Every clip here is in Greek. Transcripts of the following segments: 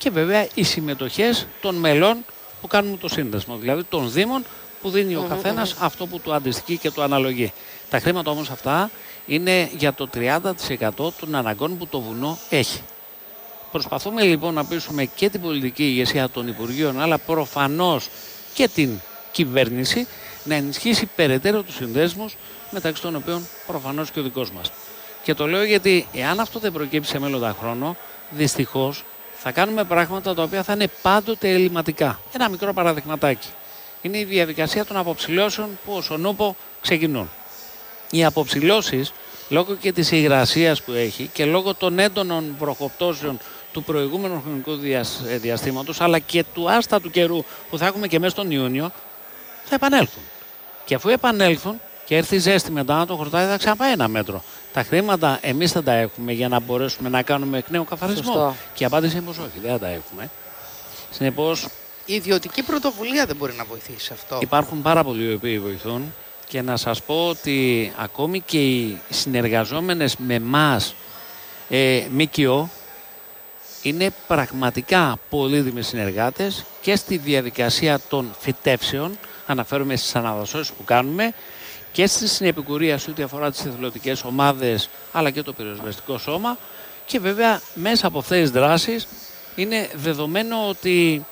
και βέβαια οι συμμετοχές των μελών που κάνουν το σύνδεσμο, δηλαδή των δήμων που δίνει ο καθένας αυτό που του αντιστοιχεί και του αναλογεί. Τα χρήματα όμως αυτά είναι για το 30% των αναγκών που το βουνό έχει. Προσπαθούμε λοιπόν να πείσουμε και την πολιτική ηγεσία των Υπουργείων, αλλά προφανώς και την κυβέρνηση να ενισχύσει περαιτέρω τους συνδέσμους, μεταξύ των οποίων προφανώς και ο δικός μας. Και το λέω γιατί εάν αυτό δεν προκύψει σε μέλλοντα χρόνο, δυστυχώς θα κάνουμε πράγματα τα οποία θα είναι πάντοτε ελληματικά. Ένα μικρό παραδειγματάκι. Είναι η διαδικασία των αποψηλώσεων που ως ονούπο ξεκινούν. Οι αποψηλώσεις, λόγω και της υγρασίας που έχει και λόγω των έντονων βροχοπτώσεων του προηγούμενου χρονικού διαστήματος, αλλά και του άστατου καιρού που θα έχουμε και μέσα στον Ιούνιο, θα επανέλθουν. Και αφού επανέλθουν και έρθει η ζέστη μετά, το χορτάρι θα ξαναπάει ένα μέτρο. Τα χρήματα εμείς θα τα έχουμε για να μπορέσουμε να κάνουμε εκ νέου καθαρισμό. Σωστό. Και η απάντηση είναι πως όχι, δεν θα τα έχουμε. Συνεπώς, η ιδιωτική πρωτοβουλία δεν μπορεί να βοηθήσει σε αυτό. Υπάρχουν πάρα πολλοί οι οποίοι βοηθούν και να σας πω ότι ακόμη και οι συνεργαζόμενες με εμάς ΜΚΟ είναι πραγματικά πολύτιμοι συνεργάτες και στη διαδικασία των φυτεύσεων, αναφέρομαι στις αναδασώσεις που κάνουμε, και στη συνεπικουρία σε ό,τι αφορά τις εθελοντικές ομάδες αλλά και το πυροσβεστικό σώμα, και βέβαια μέσα από αυτές τις δράσεις είναι δεδομένο ότι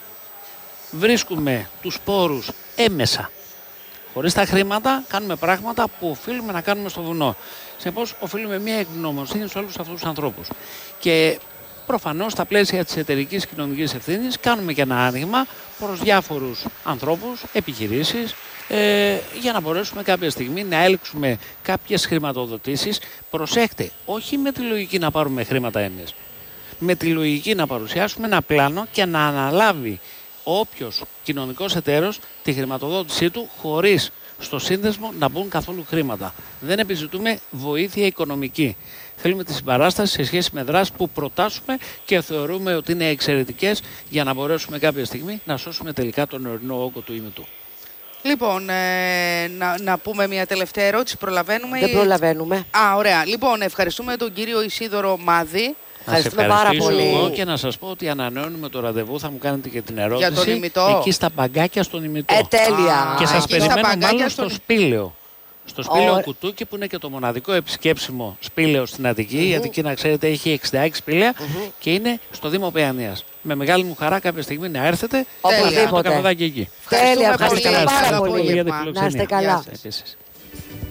βρίσκουμε τους σπόρους έμεσα. Χωρίς τα χρήματα κάνουμε πράγματα που οφείλουμε να κάνουμε στο βουνό. Συνεπώς οφείλουμε μια ευγνωμοσύνη σε όλους αυτούς τους ανθρώπους. Και προφανώς στα πλαίσια της εταιρικής κοινωνικής ευθύνης κάνουμε και ένα άνοιγμα προς διάφορους ανθρώπους, επιχειρήσεις, για να μπορέσουμε κάποια στιγμή να έλξουμε κάποιες χρηματοδοτήσεις. Προσέχτε, όχι με τη λογική να πάρουμε χρήματα εμείς. Με τη λογική να παρουσιάσουμε ένα πλάνο και να αναλάβει όποιος κοινωνικός εταίρος τη χρηματοδότησή του, χωρίς στο σύνδεσμο να μπουν καθόλου χρήματα. Δεν επιζητούμε βοήθεια οικονομική. Θέλουμε τη συμπαράσταση σε σχέση με δράσεις που προτάσουμε και θεωρούμε ότι είναι εξαιρετικές για να μπορέσουμε κάποια στιγμή να σώσουμε τελικά τον ορεινό όγκο του ημιτού. Λοιπόν, να πούμε μια τελευταία ερώτηση. Προλαβαίνουμε? Δεν προλαβαίνουμε. Α, ωραία. Λοιπόν, ευχαριστούμε τον κύριο Ισίδωρο Μάδη. Ευχαριστούμε πάρα πολύ. Εγώ και να σας πω ότι ανανεώνουμε το ραντεβού, θα μου κάνετε και την ερώτηση. Για τον ημιτό. Εκεί στα μπαγκάκια στον ημιτό. Τέλεια. Και σας εκεί στα περιμένω μπαγκάκια μάλλον στον- στο Σπήλαιο. Στο Σπήλαιο Κουτούκι, που είναι και το μοναδικό επισκέψιμο σπήλαιο στην Αττική. Η Αττική, να ξέρετε, έχει 66 σπήλαια και είναι στο Δήμο Παιανίας. Με μεγάλη μου χαρά κάποια στιγμή να έρθετε και να κάνετε το καφεδάκι εκεί. Τέλεια, Ευχαριστούμε ευχαριστούμε πολύ. πάρα Καλό πολύ. απόγευμα. Να είστε καλά. Επίσης.